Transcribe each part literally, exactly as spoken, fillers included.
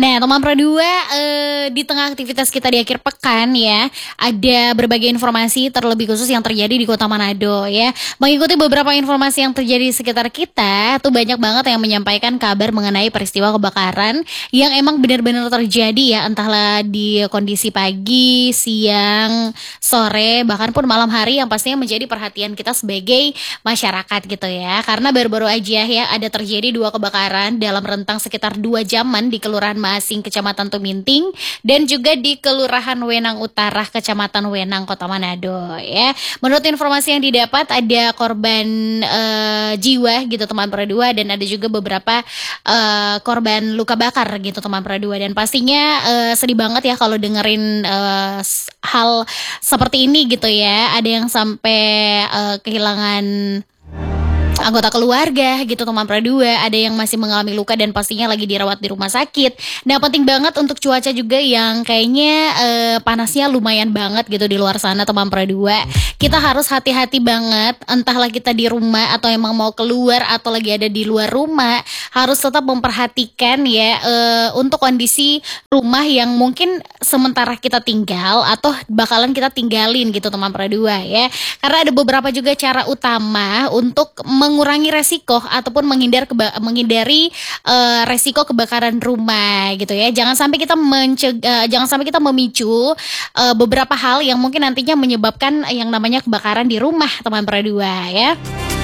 Nah, teman Pro dua, eee, di tengah aktivitas kita di akhir pekan ya, ada berbagai informasi terlebih khusus yang terjadi di Kota Manado ya. Mengikuti beberapa informasi yang terjadi di sekitar kita, tuh banyak banget yang menyampaikan kabar mengenai peristiwa kebakaran yang emang benar-benar terjadi ya, entahlah di kondisi pagi, siang, sore, bahkan pun malam hari yang pastinya menjadi perhatian kita sebagai masyarakat gitu ya. Karena baru-baru aja ya ada terjadi dua kebakaran dalam rentang sekitar dua jaman di Kelurahan Masing, Kecamatan Tuminting, dan juga di Kelurahan Wenang Utara, Kecamatan Wenang, Kota Manado ya. Menurut informasi yang didapat ada korban eh, jiwa gitu teman Pro dua, dan ada juga beberapa eh, korban luka bakar gitu teman Pro dua, dan pastinya eh, sedih banget ya kalau dengerin eh, hal seperti ini gitu ya. Ada yang sampai eh, kehilangan anggota keluarga gitu teman Pro dua, ada yang masih mengalami luka dan pastinya lagi dirawat di rumah sakit. Nah, penting banget untuk cuaca juga yang kayaknya eh, panasnya lumayan banget gitu di luar sana teman Pro dua. Kita harus hati-hati banget, entahlah kita di rumah atau emang mau keluar atau lagi ada di luar rumah, harus tetap memperhatikan ya eh, untuk kondisi rumah yang mungkin sementara kita tinggal atau bakalan kita tinggalin gitu teman Pro dua ya. Karena ada beberapa juga cara utama untuk mengurangi resiko ataupun menghindar keba- menghindari uh, resiko kebakaran rumah gitu ya. Jangan sampai kita mencegah, jangan sampai kita memicu uh, beberapa hal yang mungkin nantinya menyebabkan yang namanya kebakaran di rumah teman Pro dua ya.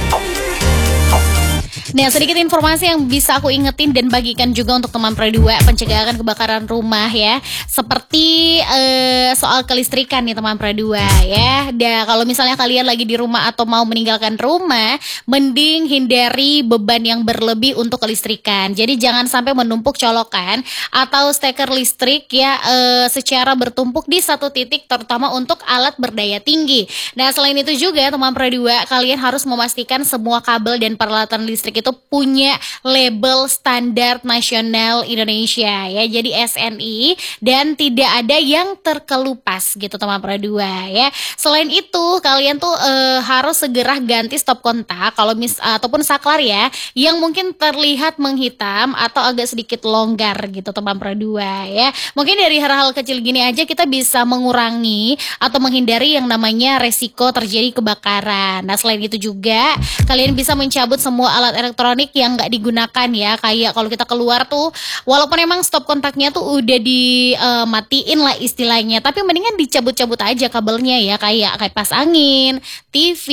Nah, sedikit informasi yang bisa aku ingetin dan bagikan juga untuk teman Pro dua pencegahan kebakaran rumah ya. Seperti eh, soal kelistrikan nih teman Pro dua ya. Dan kalau misalnya kalian lagi di rumah atau mau meninggalkan rumah, mending hindari beban yang berlebih untuk kelistrikan. Jadi jangan sampai menumpuk colokan atau steker listrik ya eh, secara bertumpuk di satu titik, terutama untuk alat berdaya tinggi. Nah, selain itu juga teman Pro dua, kalian harus memastikan semua kabel dan peralatan listrik itu punya label standar nasional Indonesia ya, jadi S N I, dan tidak ada yang terkelupas gitu teman Pro dua ya. Selain itu kalian tuh e, harus segera ganti stop kontak kalau mis ataupun saklar ya yang mungkin terlihat menghitam atau agak sedikit longgar gitu teman Pro dua ya. Mungkin dari hal-hal kecil gini aja kita bisa mengurangi atau menghindari yang namanya resiko terjadi kebakaran. Nah, selain itu juga kalian bisa mencabut semua alat elektronik yang nggak digunakan ya, kayak kalau kita keluar tuh walaupun emang stop kontaknya tuh udah dimatiin lah istilahnya, tapi mendingan dicabut-cabut aja kabelnya ya, kayak kipas angin, T V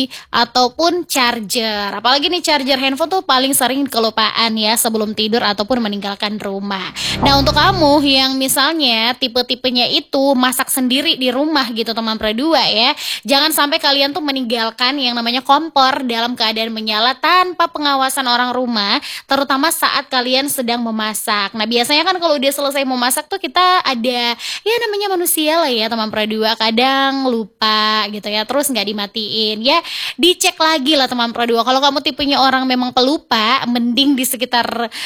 ataupun charger. Apalagi nih charger handphone tuh paling sering kelupaan ya sebelum tidur ataupun meninggalkan rumah. Nah, untuk kamu yang misalnya tipe-tipenya itu masak sendiri di rumah gitu teman Pro dua ya, jangan sampai kalian tuh meninggalkan yang namanya kompor dalam keadaan menyala tanpa pengawasan orang rumah, terutama saat kalian sedang memasak. Nah, biasanya kan kalau udah selesai memasak tuh kita ada ya namanya manusia lah ya teman Pro dua, kadang lupa gitu ya, terus nggak dimatiin ya, dicek lagi lah teman Pro dua. Kalau kamu tipenya orang memang pelupa, mending di sekitar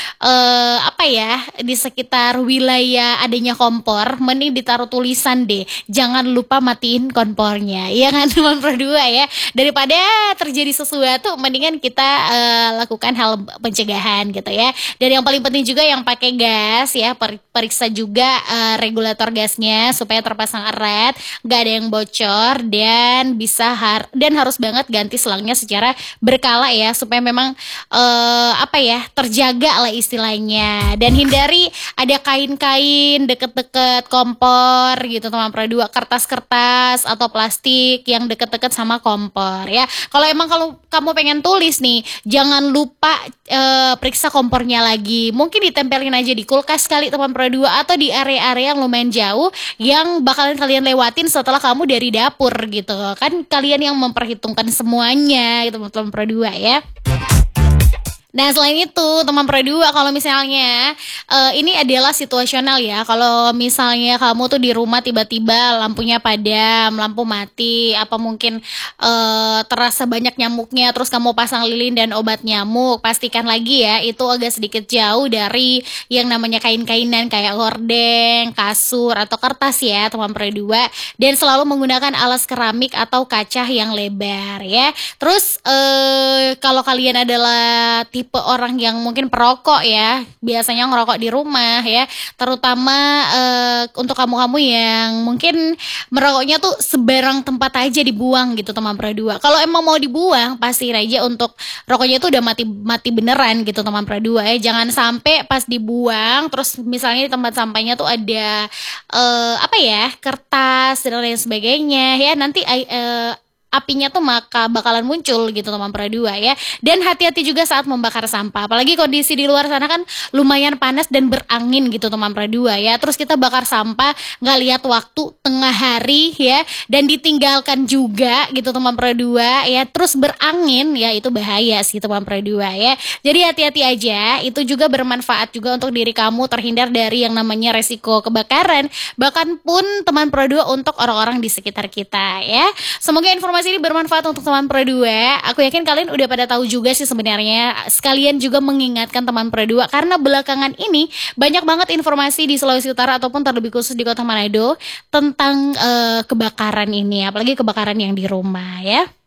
eh, apa ya di sekitar wilayah adanya kompor, mending ditaruh tulisan deh, jangan lupa matiin kompornya ya kan teman Pro dua ya, daripada terjadi sesuatu mendingan kita uh, lakukan hal pencegahan gitu ya. Dan yang paling penting juga yang pakai gas ya, per periksa juga uh, regulator gasnya supaya terpasang erat, nggak ada yang bocor, dan bisa har dan harus banget ganti selangnya secara berkala ya, supaya memang uh, apa ya terjaga lah istilahnya. Dan hindari ada kain-kain deket-deket kompor gitu teman Pro dua, kertas-kertas atau plastik yang deket-deket sama kompor ya. Kalau emang kalau kamu pengen tulis nih, jangan lupa e, periksa kompornya lagi. Mungkin ditempelin aja di kulkas kali teman Pro dua, atau di area-area yang lumayan jauh yang bakalan kalian lewatin setelah kamu dari dapur gitu. Kan kalian yang memperhitungkan semuanya gitu teman Pro dua ya. Nah, selain itu teman Pro dua, kalau misalnya uh, ini adalah situasional ya. Kalau misalnya kamu tuh di rumah tiba-tiba lampunya padam, lampu mati, apa mungkin uh, terasa banyak nyamuknya, terus kamu pasang lilin dan obat nyamuk, pastikan lagi ya itu agak sedikit jauh dari yang namanya kain-kainan kayak gordeng, kasur atau kertas ya teman Pro dua, dan selalu menggunakan alas keramik atau kaca yang lebar ya. Terus uh, kalau kalian adalah tipe tipe orang yang mungkin perokok ya, biasanya ngerokok di rumah ya, terutama uh, untuk kamu-kamu yang mungkin merokoknya tuh sebarang tempat aja dibuang gitu teman Pro dua. Kalau emang mau dibuang, pastiin aja untuk rokoknya itu udah mati mati beneran gitu teman Pro dua ya. Jangan sampai pas dibuang terus misalnya di tempat sampahnya tuh ada uh, apa ya, kertas dan lain sebagainya ya, nanti uh, apinya tuh maka bakalan muncul gitu teman Pro dua ya. Dan hati-hati juga saat membakar sampah. Apalagi kondisi di luar sana kan lumayan panas dan berangin gitu teman Pro dua ya. Terus kita bakar sampah nggak lihat waktu, tengah hari ya, dan ditinggalkan juga gitu teman Pro dua ya. Terus berangin ya, itu bahaya sih teman Pro dua ya. Jadi hati-hati aja. Itu juga bermanfaat juga untuk diri kamu terhindar dari yang namanya resiko kebakaran. Bahkan pun teman Pro dua untuk orang-orang di sekitar kita ya. Semoga informasi ini bermanfaat untuk teman Pro dua. Aku yakin kalian udah pada tahu juga sih sebenarnya. Sekalian juga mengingatkan teman Pro dua karena belakangan ini banyak banget informasi di Sulawesi Utara ataupun terlebih khusus di Kota Manado tentang uh, kebakaran ini, apalagi kebakaran yang di rumah ya.